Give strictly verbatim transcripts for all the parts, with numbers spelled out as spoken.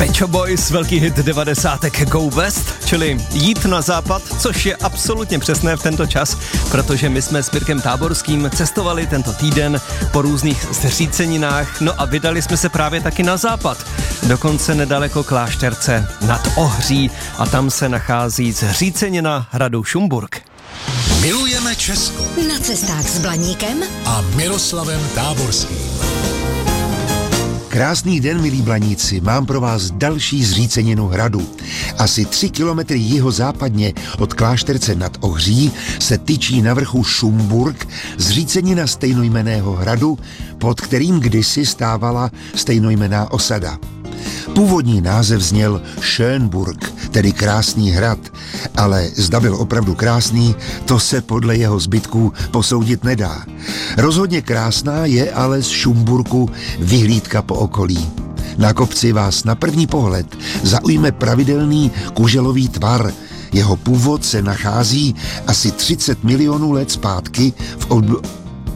Pet Shop Boys, velký hit devadesátek Go West, čili jít na západ, což je absolutně přesné v tento čas, protože my jsme s Mirkem Táborským cestovali tento týden po různých zříceninách, no a vydali jsme se právě taky na západ, dokonce nedaleko Klášterce nad Ohří a tam se nachází zřícenina hradu Šumburk. Milujeme Česko. Na cestách s Blaníkem A Miroslavem Táborským. Krásný den, milí Blaníci, mám pro vás další zříceninu hradu. Asi tři kilometry jihozápadně od Klášterce nad Ohří se tyčí na vrchu Šumburk zřícenina stejnojmenného hradu, pod kterým kdysi stávala stejnojmenná osada. Původní název zněl Schönburg, tedy krásný hrad, ale zda byl opravdu krásný, to se podle jeho zbytků posoudit nedá. Rozhodně krásná je ale z Šumburku vyhlídka po okolí. Na kopci vás na první pohled zaujme pravidelný kuželový tvar. Jeho původ se nachází asi třicet milionů let zpátky v, ob-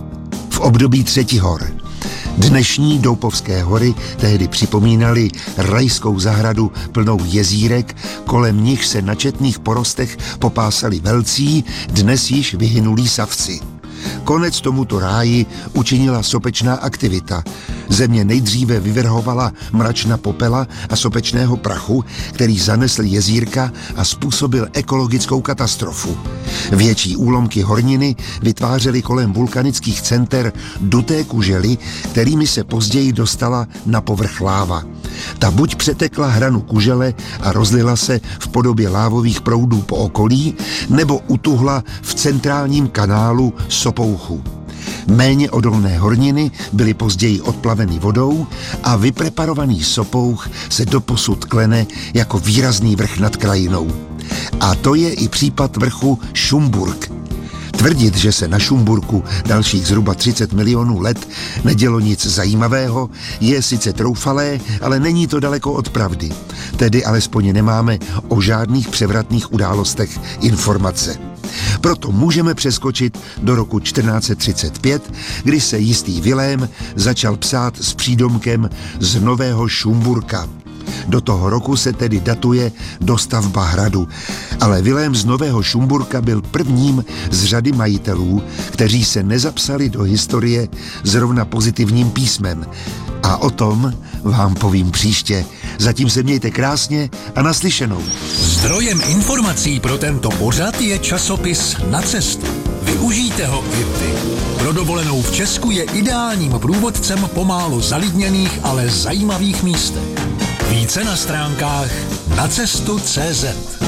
v období Třetihor. Dnešní Doupovské hory tehdy připomínaly rajskou zahradu plnou jezírek, kolem nich se na četných porostech popásali velcí, dnes již vyhynulí savci. Konec tomuto ráji učinila sopečná aktivita. Země nejdříve vyvrhovala mračna popela a sopečného prachu, který zanesl jezírka a způsobil ekologickou katastrofu. Větší úlomky horniny vytvářely kolem vulkanických center duté kužely, kterými se později dostala na povrch láva. Ta buď přetekla hranu kužele a rozlila se v podobě lávových proudů po okolí, nebo utuhla v centrálním kanálu Sopouchu. Méně odolné horniny byly později odplaveny vodou a vypreparovaný Sopouch se doposud klene jako výrazný vrch nad krajinou. A to je i případ vrchu Šumburk. Tvrdit, že se na Šumburku dalších zhruba třicet milionů let nedělo nic zajímavého, je sice troufalé, ale není to daleko od pravdy. Tedy alespoň nemáme o žádných převratných událostech informace. Proto můžeme přeskočit do roku čtrnáct set třicet pět, kdy se jistý Vilém začal psát s přídomkem z Nového Šumburka. Do toho roku se tedy datuje dostavba hradu, ale Vilém z Nového Šumburka byl prvním z řady majitelů, kteří se nezapsali do historie zrovna pozitivním písmem. A o tom vám povím příště. Zatím se mějte krásně a naslyšenou. Zdrojem informací pro tento pořad je časopis Na cestu. Využijte ho i vy. Pro dovolenou v Česku je ideálním průvodcem po málo zalidněných, ale zajímavých místech. Více na stránkách nacestu tečka cé zet.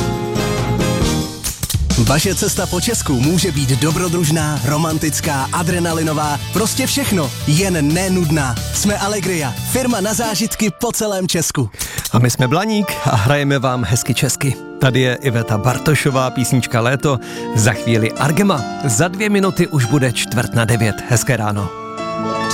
Vaše cesta po Česku může být dobrodružná, romantická, adrenalinová, prostě všechno, jen nenudná. Jsme Allegria, firma na zážitky po celém Česku. A my jsme Blaník a hrajeme vám hezky česky. Tady je Iveta Bartošová, písnička Léto, za chvíli Argema. Za dvě minuty už bude čtvrt na devět. Hezké ráno.